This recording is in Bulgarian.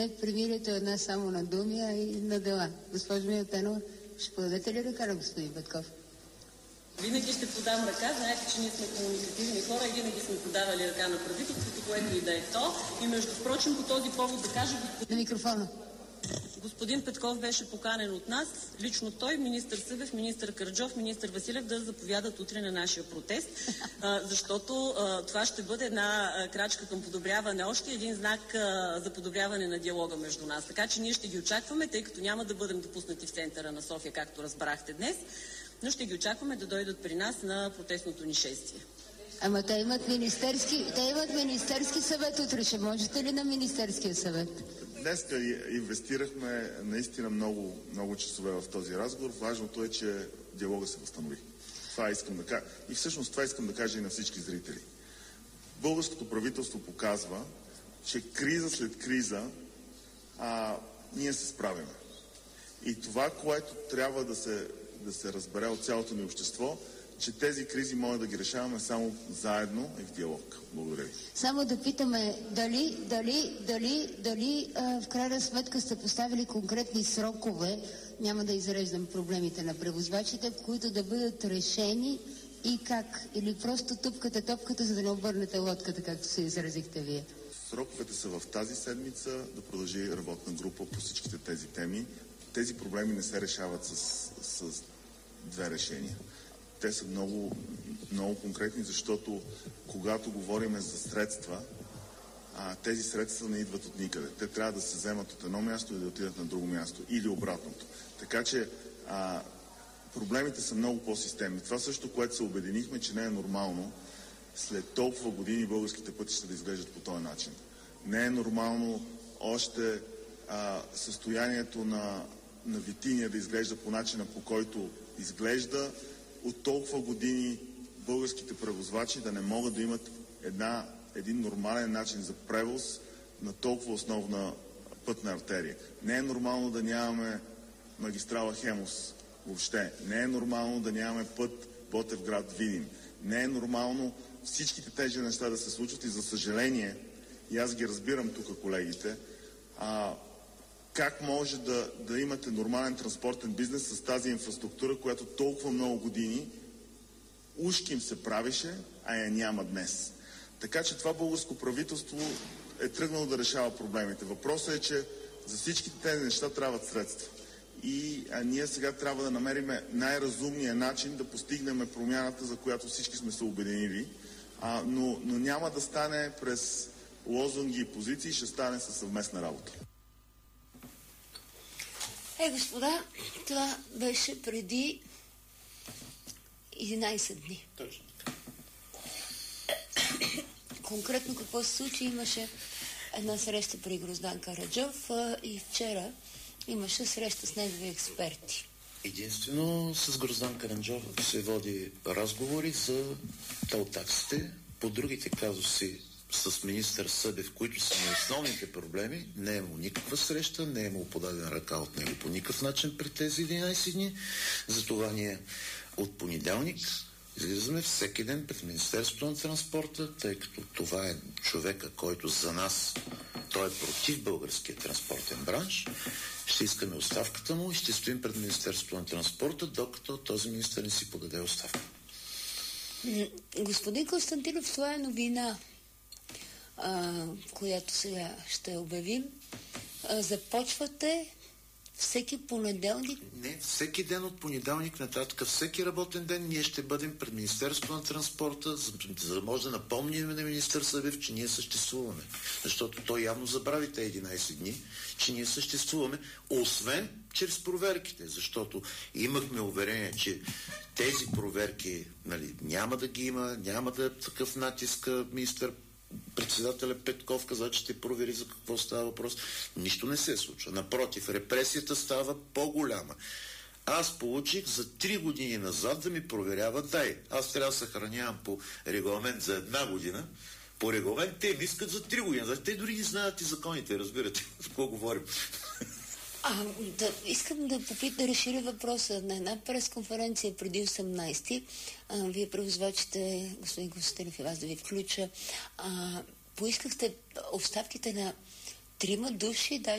Примирието е една само на думи, а и на дела. Госпожо Милтенова, ще подадете ли ръка на господин Петков? Винаги ще подам ръка. Знаете, че ние сме комуникативни хора и винаги сме подавали ръка на правителството, което и да е то. И между прочим, по този повод да кажа... На микрофона. Господин Петков беше поканен от нас, лично той, министър Събев, министър Караджов, министър Василев да заповядат утре на нашия протест, защото това ще бъде една крачка към подобряване, още един знак за подобряване на диалога между нас. Така че ние ще ги очакваме, тъй като няма да бъдем допуснати в центъра на София, както разбрахте днес, но ще ги очакваме да дойдат при нас на протестното ни шествие. Ама те имат министерски съвет утре. Ще можете ли на министерския съвет? Днес инвестирахме наистина много часове в този разговор. Важното е, че диалога се възстанови. Това искам да кажа. И всъщност това искам да кажа и на всички зрители. Българското правителство показва, че криза след криза ние се справяме. И това, което трябва да се разбере от цялото ни общество, че тези кризи може да ги решаваме само заедно и в диалог. Благодаря ви. Само да питаме дали в крайна сметка сте поставили конкретни срокове, няма да изреждам проблемите на превозвачите, в които да бъдат решени и как? Или просто тупкате топката, за да не обърнете лодката, както се изразихте вие? Сроковете са в тази седмица да продължи работна група по всичките тези теми. Тези проблеми не се решават с две решения. Те са много конкретни, защото когато говорим за средства, тези средства не идват от никъде. Те трябва да се вземат от едно място и да отидат на друго място или обратното. Така че проблемите са много по-системни. Това също, което се обединихме, че не е нормално след толкова години българските пътища да изглеждат по този начин. Не е нормално още състоянието на Витиния да изглежда по начина, по който изглежда. От толкова години българските превозвачи да не могат да имат един нормален начин за превоз на толкова основна пътна артерия. Не е нормално да нямаме магистрала Хемус въобще. Не е нормално да нямаме път Ботевград-Видин. Не е нормално всичките тези неща да се случват и за съжаление, и аз ги разбирам тук колегите, как може да имате нормален транспортен бизнес с тази инфраструктура, която толкова много години ушким се правеше, а я няма днес. Така че това българско правителство е тръгнало да решава проблемите. Въпросът е, че за всичките тези неща трябват средства. И ние сега трябва да намерим най-разумния начин да постигнем промяната, за която всички сме се обединили. Но няма да стане през лозунги и позиции, ще стане със съвместна работа. Господа, това беше преди 11 дни. Точно. Конкретно какво се случи? Имаше една среща при Гроздан Караджов и вчера имаше среща с негови експерти. Единствено с Гроздан Караджов се води разговори за тол таксите. По другите казуси с министър Събев, които са на основните проблеми, не е имало никаква среща, не е имало подадена ръка от него по никакъв начин пред тези 11 дни. Затова ние от понеделник излизаме всеки ден пред Министерството на транспорта, тъй като това е човека, който за нас, той е против българския транспортен бранш. Ще искаме оставката му и ще стоим пред Министерството на транспорта, докато този министър не си подаде оставка. Господин Константинов, това е новина, която сега ще обявим. Започвате всеки понеделник? Не, всеки ден от понеделник нататък, всеки работен ден ние ще бъдем пред Министерството на транспорта, за да може да напомним на министър Събев, че ние съществуваме. Защото той явно забрави тези 11 дни, че ние съществуваме, освен чрез проверките, защото имахме уверение, че тези проверки няма да ги има, няма да е такъв натиск. Министър председателя Петков каза, че ще провери за какво става въпрос. Нищо не се случва. Напротив, репресията става по-голяма. Аз получих за 3 години назад да ми проверяват Аз трябва да съхранявам по регламент за 1 година. По регламент те ми искат за 3 години. Те дори не знаят и законите, разбирате. За какво говорим? Искам да разширя въпроса. На една пресконференция преди 18-ти, вие превозвачите, господин Константинов и вас да ви включа, поискахте оставките на 3 души, даже